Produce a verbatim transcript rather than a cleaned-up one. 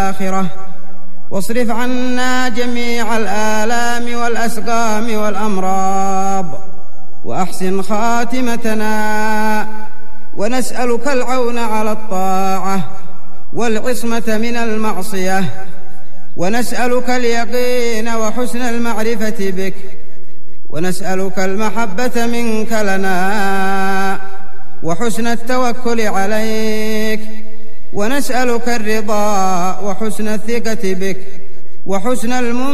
الآخرة، واصرف عنا جميع الآلام والأسقام والأمراض، وأحسن خاتمتنا، ونسألك العون على الطاعة والعصمة من المعصية، ونسألك اليقين وحسن المعرفة بك، ونسألك المحبة منك لنا وحسن التوكل عليك، ونسألك الرضا وحسن الثقة بك وحسن المنقذ